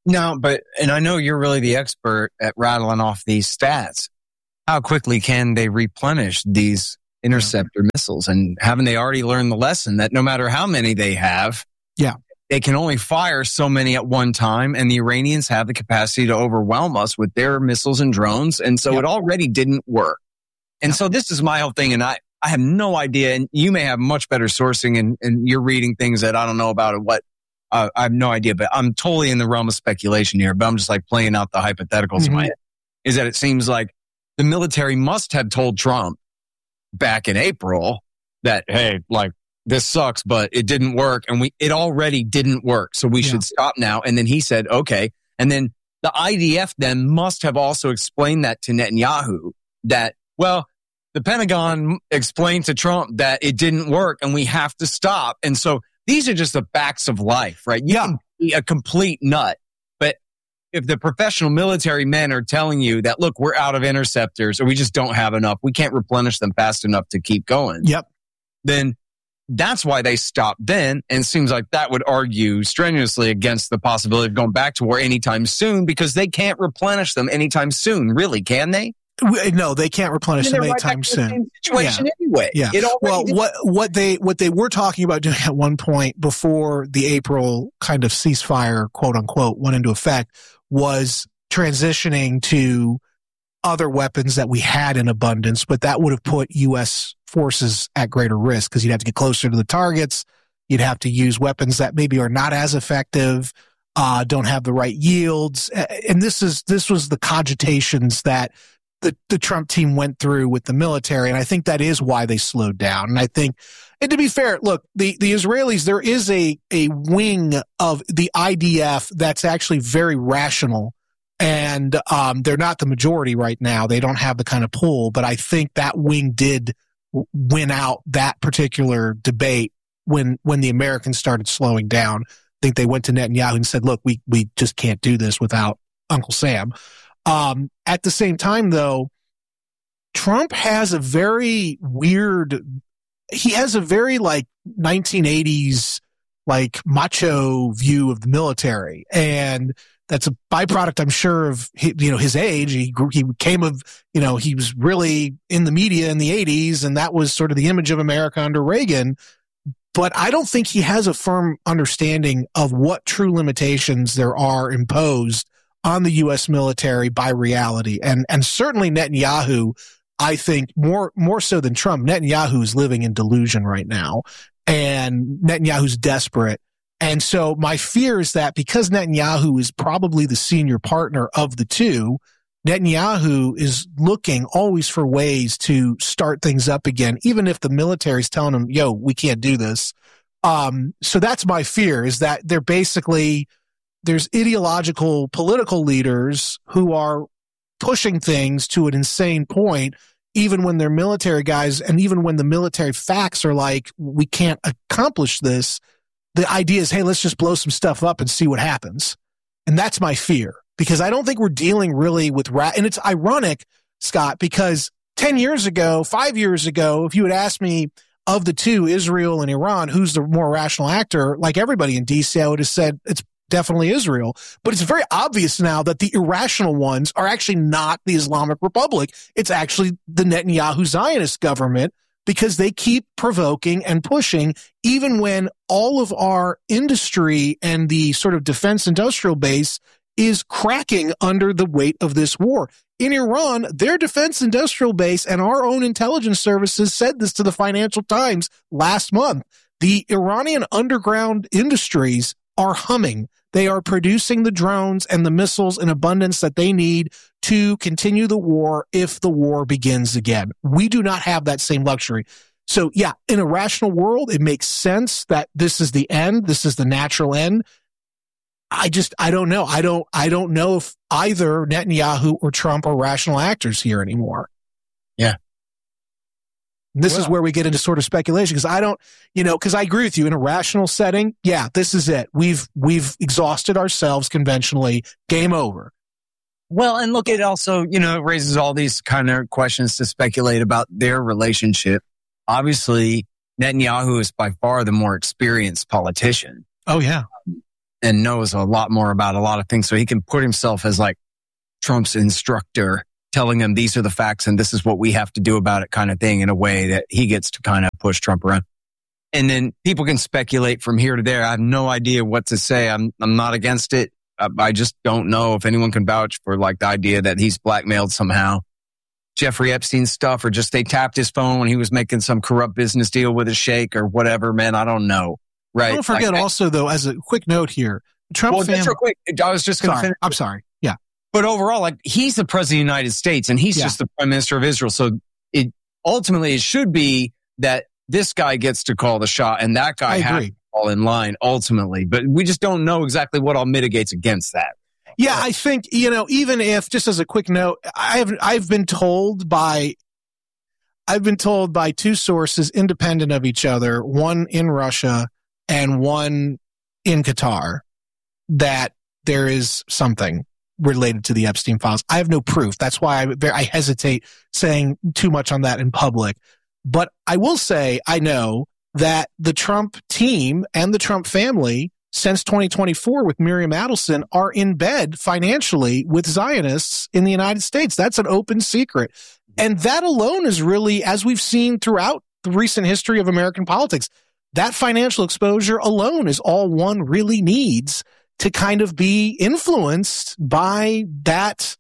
No, but, and I know you're really the expert at rattling off these stats. How quickly can they replenish these interceptor missiles? And haven't they already learned the lesson that no matter how many they have, yeah, they can only fire so many at one time, and the Iranians have the capacity to overwhelm us with their missiles and drones, and so yep. it already didn't work. And yep. so this is my whole thing, and I, I have no idea, and you may have much better sourcing, and, and you're reading things that I don't know about, or what, uh, I have no idea, but I'm totally in the realm of speculation here, but I'm just like playing out the hypotheticals mm-hmm. in my head, is that it seems like the military must have told Trump back in April that, hey, like, this sucks, but it didn't work. And we, it already didn't work. So we yeah. should stop now. And then he said, okay. And then the I D F then must have also explained that to Netanyahu that, well, the Pentagon explained to Trump that it didn't work and we have to stop. And so these are just the facts of life, right? You yeah. can be a complete nut. But if the professional military men are telling you that, look, we're out of interceptors or we just don't have enough, we can't replenish them fast enough to keep going. Yep. Then that's why they stopped then. And it seems like that would argue strenuously against the possibility of going back to war anytime soon because they can't replenish them anytime soon. Really, can they? No, they can't replenish them anytime right soon. Situation yeah. anyway. Yeah. It well, did. what what they what they were talking about doing at one point before the April kind of ceasefire, quote unquote, went into effect was transitioning to other weapons that we had in abundance, but that would have put U S forces at greater risk because you'd have to get closer to the targets. You'd have to use weapons that maybe are not as effective, uh, don't have the right yields. And this is, this was the cogitations that the, the Trump team went through with the military. And I think that is why they slowed down. And I think, and to be fair, look, the, the Israelis, there is a, a wing of the I D F that's actually very rational. And um, they're not the majority right now. They don't have the kind of pull, but I think that wing did win out that particular debate when when the Americans started slowing down. I think they went to Netanyahu and said, look, we we just can't do this without Uncle Sam. Um, at the same time, though, Trump has a very weird, he has a very like nineteen eighties like macho view of the military. And that's a byproduct, I'm sure, of his, you know, his age. He grew, he came of, you know, he was really in the media in the eighties, and that was sort of the image of America under Reagan. But I don't think he has a firm understanding of what true limitations there are imposed on the U S military by reality. And and certainly Netanyahu, I think, more more so than Trump, Netanyahu is living in delusion right now, and Netanyahu's desperate. And so my fear is that because Netanyahu is probably the senior partner of the two, Netanyahu is looking always for ways to start things up again, even if the military is telling him, yo, we can't do this. Um, so that's my fear, is that they're basically, there's ideological political leaders who are pushing things to an insane point, even when they're military guys, and even when the military facts are like, we can't accomplish this. The idea is, hey, let's just blow some stuff up and see what happens. And that's my fear, because I don't think we're dealing really with rat. And it's ironic, Scott, because ten years ago, five years ago, if you had asked me of the two, Israel and Iran, who's the more rational actor, like everybody in D C, I would have said it's definitely Israel. But it's very obvious now that the irrational ones are actually not the Islamic Republic. It's actually the Netanyahu Zionist government, because they keep provoking and pushing, even when all of our industry and the sort of defense industrial base is cracking under the weight of this war. In Iran, their defense industrial base and our own intelligence services said this to the Financial Times last month. The Iranian underground industries are humming. They are producing the drones and the missiles in abundance that they need to continue the war if the war begins again. We do not have that same luxury. So, yeah, in a rational world, it makes sense that this is the end. This is the natural end. I just, I don't know. I don't, I don't know if either Netanyahu or Trump are rational actors here anymore. Yeah. This well, is where we get into sort of speculation, because I don't, you know, because I agree with you, in a rational setting, yeah, this is it. We've we've exhausted ourselves conventionally. Game over. Well, and look, it also, you know, it raises all these kind of questions to speculate about their relationship. Obviously, Netanyahu is by far the more experienced politician. Oh, yeah. and knows a lot more about a lot of things. So he can put himself as like Trump's instructor, telling him these are the facts and this is what we have to do about it kind of thing, in a way that he gets to kind of push Trump around. And then people can speculate from here to there. I have no idea what to say. I'm I'm not against it. I, I just don't know if anyone can vouch for like the idea that he's blackmailed somehow. Jeffrey Epstein stuff, or just they tapped his phone when he was making some corrupt business deal with a sheikh or whatever, man. I don't know. Right. Don't forget like, also, though, as a quick note here, Trump well, family. just real quick, I was just going to finish. I'm sorry. Yeah. But overall, like, he's the president of the United States and he's Yeah. just the prime minister of Israel. So it ultimately, it should be that this guy gets to call the shot and that guy I has agree. to fall in line ultimately. But we just don't know exactly what all mitigates against that. Yeah, I think, you know, even if, just as a quick note, I've I've been told by I've been told by two sources independent of each other, one in Russia and one in Qatar, that there is something related to the Epstein files. I have no proof. That's why I, I hesitate saying too much on that in public. But I will say I know that the Trump team and the Trump family, since twenty twenty-four with Miriam Adelson, are in bed financially with Zionists in the United States. That's an open secret. And that alone is really, as we've seen throughout the recent history of American politics, that financial exposure alone is all one really needs to kind of be influenced by that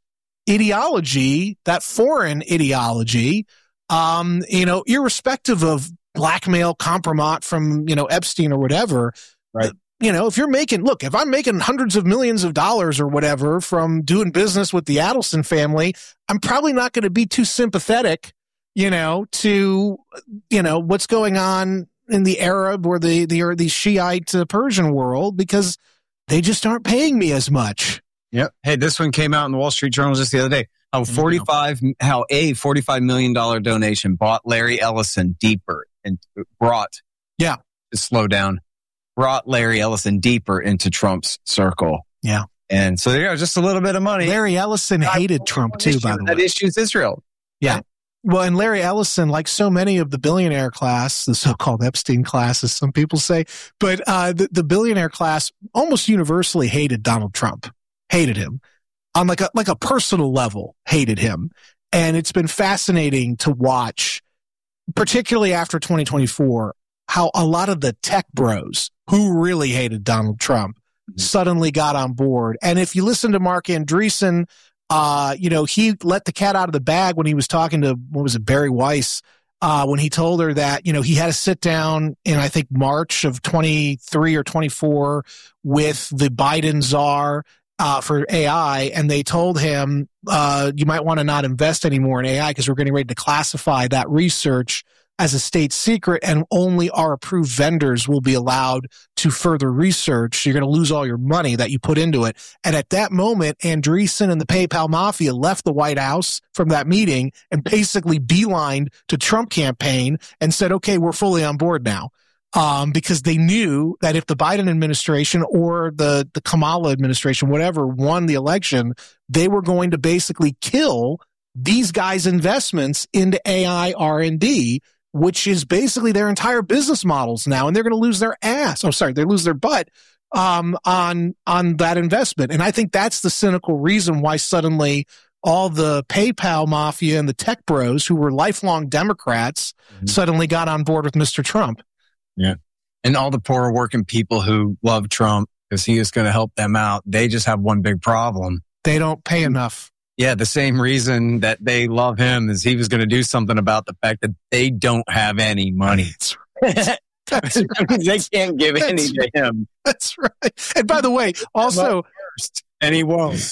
ideology, that foreign ideology, um, you know, irrespective of blackmail, compromise from, you know, Epstein or whatever. Right. You know, if you're making, look, if I'm making hundreds of millions of dollars or whatever from doing business with the Adelson family, I'm probably not going to be too sympathetic, you know, to, you know, what's going on in the Arab or the, the, or the Shiite uh, Persian world, because they just aren't paying me as much. Yep. Hey, this one came out in the Wall Street Journal just the other day. How forty-five, how a forty-five million dollars donation bought Larry Ellison deeper and brought, yeah, to slow down, brought Larry Ellison deeper into Trump's circle. Yeah. And so there you go, just a little bit of money. Larry Ellison hated Trump too, by the way. That issues Israel. Yeah. Well, and Larry Ellison, like so many of the billionaire class, the so-called Epstein class, as some people say, but uh, the, the billionaire class almost universally hated Donald Trump, hated him on like a like a personal level, hated him. And it's been fascinating to watch, particularly after twenty twenty-four, how a lot of the tech bros who really hated Donald Trump mm-hmm. suddenly got on board. And if you listen to Mark Andreessen, Uh, you know, he let the cat out of the bag when he was talking to, what was it, Barry Weiss, uh, when he told her that, you know, he had to sit down in, I think, March of twenty-three or twenty-four with the Biden czar uh, for A I. And they told him, uh, you might want to not invest anymore in A I because we're getting ready to classify that research as a state secret, and only our approved vendors will be allowed to further research. You're going to lose all your money that you put into it. And at that moment, Andreessen and the PayPal Mafia left the White House from that meeting and basically beelined to Trump campaign and said, okay, we're fully on board now. Um, because they knew that if the Biden administration or the, the Kamala administration, whatever, won the election, they were going to basically kill these guys' investments into A I R and D, which is basically their entire business models now, and they're going to lose their ass. Oh, sorry, they lose their butt um, on on that investment. And I think that's the cynical reason why suddenly all the PayPal mafia and the tech bros, who were lifelong Democrats, mm-hmm. suddenly got on board with Mister Trump. Yeah, and all the poor working people who love Trump because he is going to help them out, they just have one big problem: they don't pay enough. Yeah, the same reason that they love him is he was going to do something about the fact that they don't have any money. That's right. That's right. They can't give That's any right. to him. That's right. And by the way, also, first, and he won't.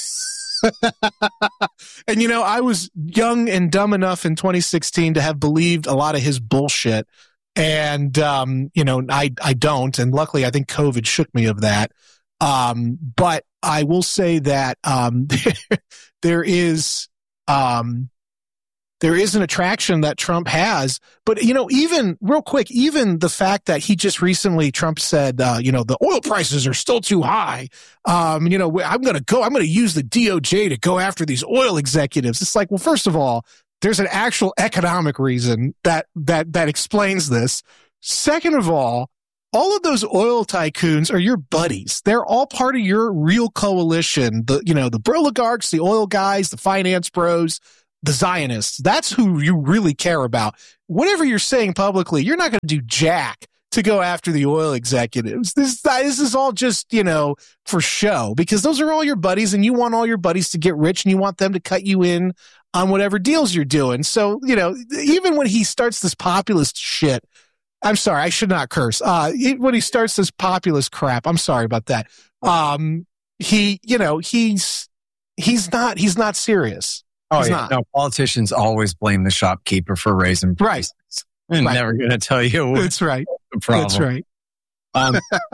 And you know, I was young and dumb enough in twenty sixteen to have believed a lot of his bullshit, and um, you know, I I don't, and luckily, I think COVID shook me of that. Um, but I will say that um, there is um, there is an attraction that Trump has. But, you know, even real quick, even the fact that he just recently, Trump said, uh, you know, the oil prices are still too high. Um, you know, I'm going to go, I'm going to use the D O J to go after these oil executives. It's like, well, first of all, there's an actual economic reason that that that explains this. Second of all, all of those oil tycoons are your buddies. They're all part of your real coalition. The, you know, the oligarchs, the oil guys, the finance bros, the Zionists. That's who you really care about. Whatever you're saying publicly, you're not going to do jack to go after the oil executives. This, this is all just, you know, for show, because those are all your buddies and you want all your buddies to get rich and you want them to cut you in on whatever deals you're doing. So, you know, even when he starts this populist shit, I'm sorry, I should not curse. Uh, when he starts this populist crap, I'm sorry about that. Um, he, you know, he's, he's not, he's not serious. Oh, he's yeah. not. No, politicians always blame the shopkeeper for raising prices. Right. I'm right. never going to tell you what That's right. the problem. That's right. Um,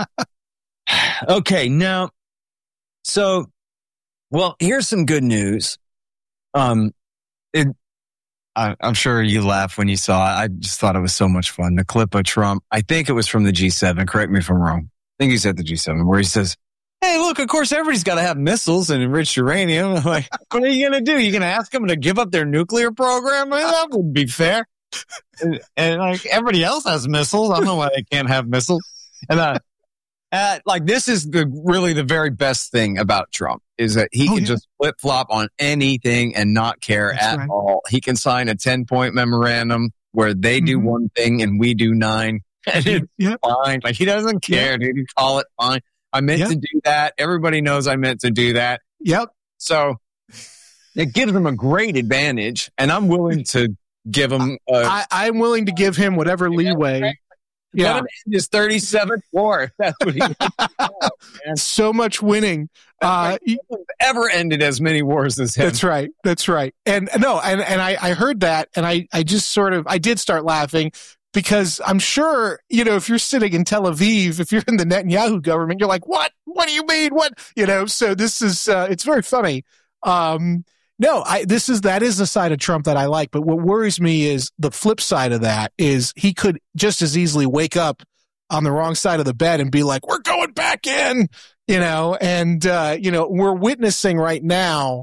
okay, now, so, well, here's some good news. Um, it, I, I'm sure you laughed when you saw it. I just thought it was so much fun. The clip of Trump, I think it was from the G seven. Correct me if I'm wrong. I think he said the G seven, where he says, hey, look, of course, everybody's got to have missiles and enriched uranium. I'm like, what are you going to do? You going to ask them to give up their nuclear program? I mean, that wouldn't be fair. And, and like everybody else has missiles. I don't know why they can't have missiles. And uh, uh, like this is the really the very best thing about Trump is that he oh, can yeah. just flip flop on anything and not care That's at right. all. He can sign a ten point memorandum where they mm-hmm. do one thing and we do nine, and it's yep. fine. Like he doesn't care, yep. dude. You call it fine. I meant yep. to do that. Everybody knows I meant to do that. Yep. So it gives him a great advantage, and I'm willing to give him. A, I, I'm willing to give him whatever leeway. Yeah, let him end his thirty-seventh war. That's what he. Wants, so much winning. Uh, he ever ended as many wars as him. That's right. That's right. And no, and and I, I heard that, and I I just sort of I did start laughing. Because I'm sure, you know, if you're sitting in Tel Aviv, if you're in the Netanyahu government, you're like, what? What do you mean? What? You know, so this is, uh, it's very funny. Um, no, I, this is, that is the side of Trump that I like. But what worries me is the flip side of that is he could just as easily wake up on the wrong side of the bed and be like, we're going back in, you know, and, uh, you know, we're witnessing right now,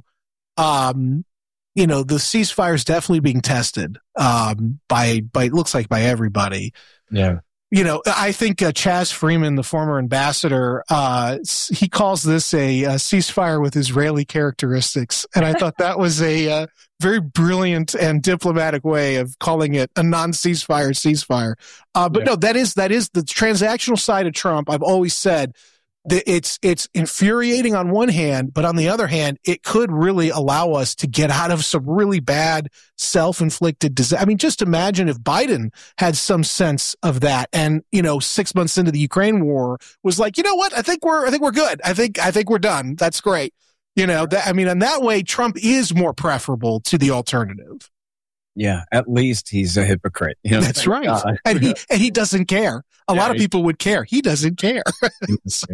um, you know, the ceasefire is definitely being tested um, by, by, it looks like by everybody. Yeah. You know, I think uh, Chaz Freeman, the former ambassador, uh, he calls this a, a ceasefire with Israeli characteristics. And I thought that was a uh, very brilliant and diplomatic way of calling it a non-ceasefire ceasefire. Uh, but yeah. no, that is, that is the transactional side of Trump. I've always said that it's, it's infuriating on one hand, but on the other hand, it could really allow us to get out of some really bad self-inflicted disaster. I mean, just imagine if Biden had some sense of that and, you know, six months into the Ukraine war was like, you know what? I think we're, I think we're good. I think, I think we're done. That's great. You know, that, I mean, in that way, Trump is more preferable to the alternative. Yeah, at least he's a hypocrite. You know, that's right. God. And he and he doesn't care. A yeah, lot of people would care. He doesn't care. So.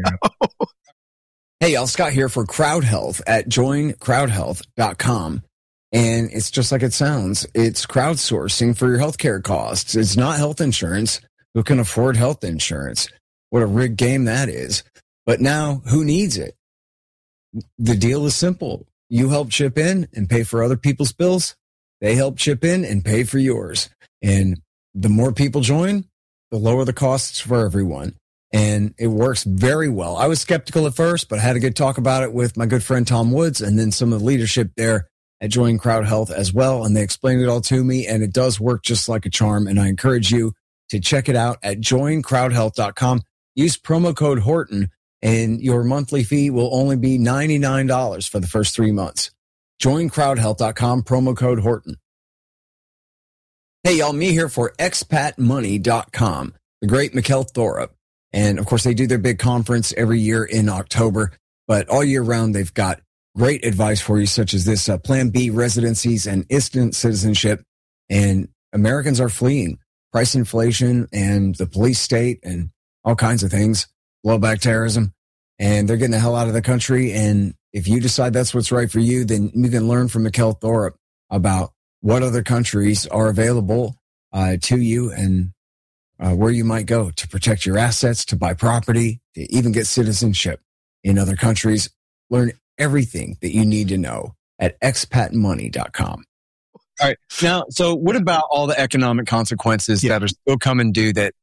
Hey, y'all, Scott here for Crowd Health at join crowd health dot com. And it's just like it sounds. It's crowdsourcing for your healthcare costs. It's not health insurance. Who can afford health insurance? What a rigged game that is. But now, who needs it? The deal is simple. You help chip in and pay for other people's bills. They help chip in and pay for yours. And the more people join, the lower the costs for everyone. And it works very well. I was skeptical at first, but I had a good talk about it with my good friend Tom Woods and then some of the leadership there at Join Crowd Health as well. And they explained it all to me, and it does work just like a charm. And I encourage you to check it out at join crowd health dot com. Use promo code Horton, and your monthly fee will only be ninety-nine dollars for the first three months. join crowd health dot com, promo code Horton. Hey, y'all, me here for expat money dot com, the great Mikkel Thorup. And, of course, they do their big conference every year in October. But all year round, they've got great advice for you, such as this uh, Plan B residencies and instant citizenship. And Americans are fleeing price inflation and the police state and all kinds of things, blowback terrorism. And they're getting the hell out of the country. And if you decide that's what's right for you, then you can learn from Mikkel Thorup about what other countries are available uh, to you and uh, where you might go to protect your assets, to buy property, to even get citizenship in other countries. Learn everything that you need to know at expat money dot com. All right. Now, so what about all the economic consequences yeah. that are still coming due that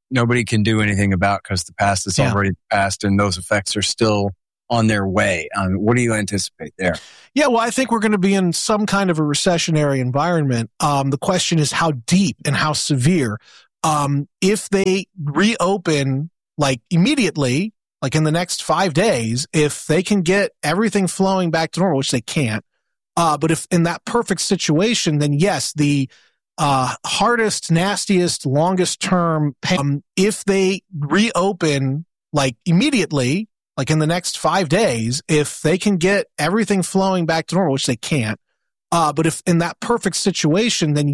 nobody can do anything about because the past is Yeah. already past and those effects are still on their way. Um, what do you anticipate there? Yeah, well, I think we're going to be in some kind of a recessionary environment. Um, the question is how deep and how severe. Um, if they reopen like immediately, like in the next five days, if they can get everything flowing back to normal, which they can't, uh, but if in that perfect situation, then yes, the uh, hardest, nastiest, longest term pain, um, if they reopen like immediately, like in the next five days, if they can get everything flowing back to normal, which they can't, uh, but if in that perfect situation, then